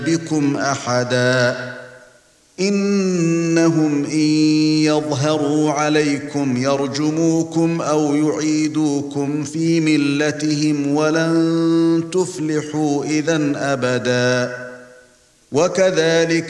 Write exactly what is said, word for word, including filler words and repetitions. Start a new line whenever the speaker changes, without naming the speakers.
بكم أحدا إنهم إن يظهروا عليكم يرجموكم أو يعيدوكم في ملتهم ولن تفلحوا إذن أبدا وكذلك